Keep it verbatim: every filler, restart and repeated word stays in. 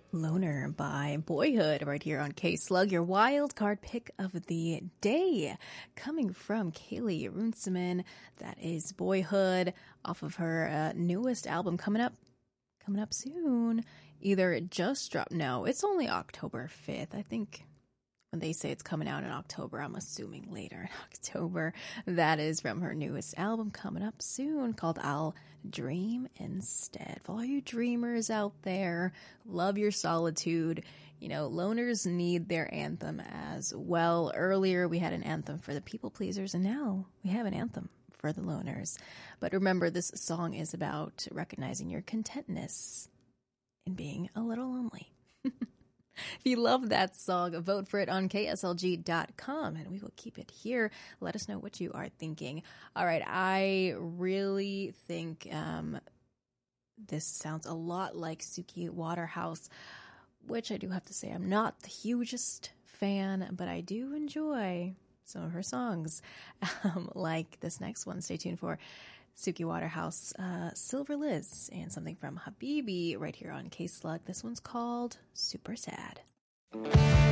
Loner by Boyhood right here on K-Slug, your wild card pick of the day. Coming from Kaylee Runciman, that is Boyhood, off of her uh, newest album coming up, coming up soon. Either it just dropped, no, it's only October fifth. I think when they say it's coming out in October, I'm assuming later in October. That is from her newest album coming up soon called I'll Dream Instead. For all you dreamers out there, love your solitude. You know, loners need their anthem as well. Earlier, we had an anthem for the people pleasers, and now we have an anthem for the loners. But remember, this song is about recognizing your contentness in being a little lonely. If you love that song, vote for it on K S L G dot com, and we will keep it here. Let us know what you are thinking. All right, I really think um, this sounds a lot like Suki Waterhouse, which I do have to say I'm not the hugest fan, but I do enjoy some of her songs, um, like this next one. Stay tuned for Suki Waterhouse, uh, Silver Liz, and something from Habibi right here on K-Slug. This one's called Super Sad.